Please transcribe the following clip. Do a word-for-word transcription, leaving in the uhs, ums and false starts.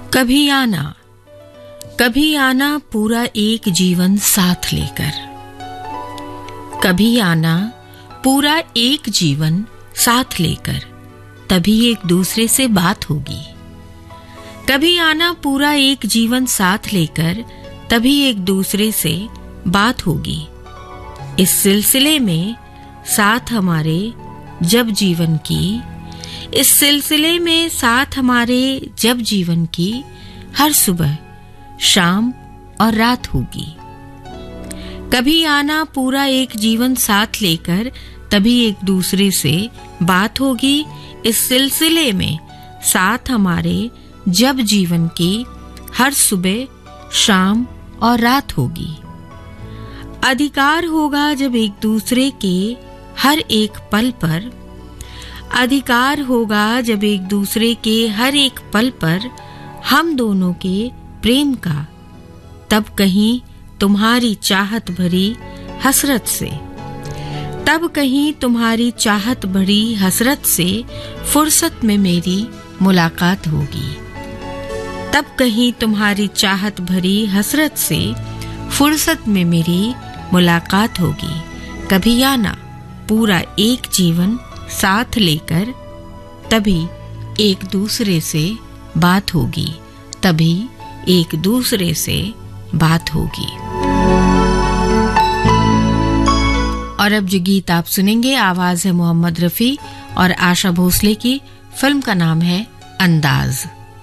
कभी आना, कभी आना पूरा एक जीवन साथ लेकर। कभी आना पूरा एक जीवन साथ लेकर, तभी एक दूसरे से बात होगी। कभी आना पूरा एक जीवन साथ लेकर, तभी एक दूसरे से बात होगी। इस सिलसिले में साथ हमारे जब जीवन की इस सिलसिले में साथ हमारे जब जीवन की हर सुबह, शाम और रात होगी। कभी आना पूरा एक जीवन साथ लेकर, तभी एक दूसरे से बात होगी। इस सिलसिले में साथ हमारे जब जीवन की हर सुबह, शाम और रात होगी। अधिकार होगा जब एक दूसरे के हर एक पल पर अधिकार होगा जब एक दूसरे के हर एक पल पर हम दोनों के प्रेम का, तब कहीं तुम्हारी चाहत भरी हसरत से तब कहीं तुम्हारी चाहत भरी हसरत से फुर्सत में मेरी मुलाकात होगी। तब कहीं तुम्हारी चाहत भरी हसरत से फुर्सत में मेरी मुलाकात होगी। कभी आना पूरा एक जीवन साथ लेकर, तभी एक दूसरे से बात होगी। तभी एक दूसरे से बात होगी। और अब जो गीत आप सुनेंगे, आवाज है मोहम्मद रफी और आशा भोसले की। फिल्म का नाम है अंदाज।